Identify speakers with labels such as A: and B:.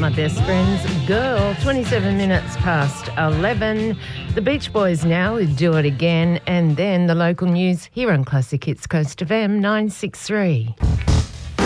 A: my best friends. Girl, 27 minutes past 11. The Beach Boys now do it again. And then the local news here on Classic Hits Coast FM 963.